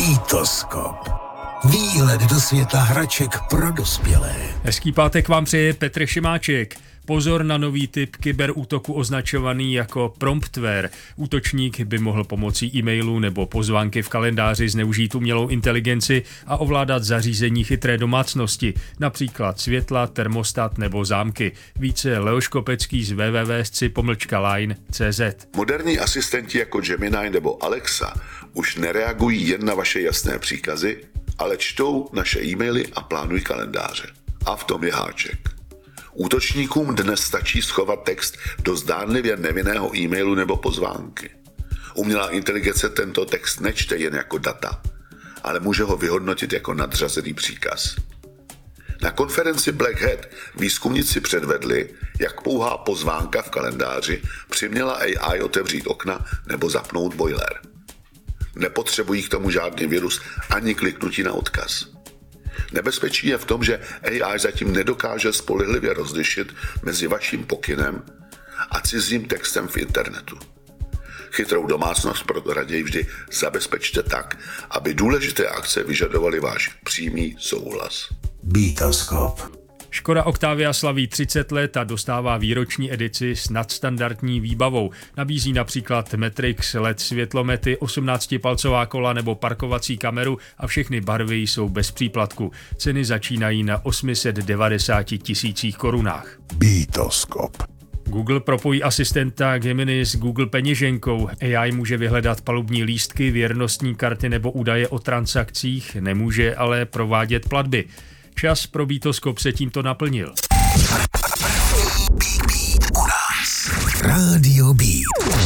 Bitoskop. Výlet do světa hraček pro dospělé. Hezký pátek vám přeje Petr Šimáček. Pozor na nový typ kyberútoku označovaný jako promptware. Útočník by mohl pomocí e-mailu nebo pozvánky v kalendáři zneužít umělou inteligenci a ovládat zařízení chytré domácnosti, například světla, termostat nebo zámky. Více Leoš Kopecký z www.sci-line.cz. Moderní asistenti jako Gemini nebo Alexa už nereagují jen na vaše jasné příkazy, ale čtou naše e-maily a plánují kalendáře. A v tom je háček. Útočníkům dnes stačí schovat text do zdánlivě nevinného e-mailu nebo pozvánky. Umělá inteligence tento text nečte jen jako data, ale může ho vyhodnotit jako nadřazený příkaz. Na konferenci Black Hat výzkumníci předvedli, jak pouhá pozvánka v kalendáři přiměla AI otevřít okna nebo zapnout boiler. Nepotřebují k tomu žádný virus ani kliknutí na odkaz. Nebezpečí je v tom, že AI zatím nedokáže spolehlivě rozlišit mezi vaším pokynem a cizím textem v internetu. Chytrou domácnost proto raději vždy zabezpečte tak, aby důležité akce vyžadovaly váš přímý souhlas. Bitoskop. Škoda Octavia slaví 30 let a dostává výroční edici s nadstandardní výbavou. Nabízí například Matrix LED světlomety, 18-palcová kola nebo parkovací kameru a všechny barvy jsou bez příplatku. Ceny začínají na 890 000 korunách. Bitoskop. Google propojí asistenta Gemini s Google peněženkou. AI může vyhledat palubní lístky, věrnostní karty nebo údaje o transakcích, nemůže ale provádět platby. Čas pro Bitoskop se tímto naplnil. U nás.